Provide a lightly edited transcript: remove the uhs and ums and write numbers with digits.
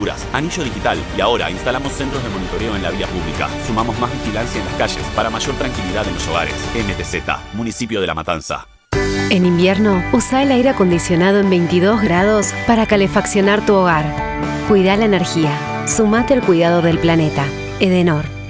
Anillo digital y ahora instalamos centros de monitoreo en la vía pública. Sumamos más vigilancia en las calles para mayor tranquilidad en los hogares. MTZ, Municipio de La Matanza. En invierno, usa el aire acondicionado en 22 grados para calefaccionar tu hogar. Cuida la energía. Sumate al cuidado del planeta. Edenor.